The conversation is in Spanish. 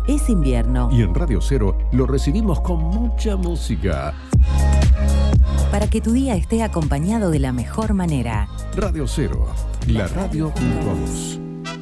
Es invierno. Y en Radio Cero lo recibimos con mucha música. Para que tu día esté acompañado de la mejor manera. Radio Cero, la radio con vos.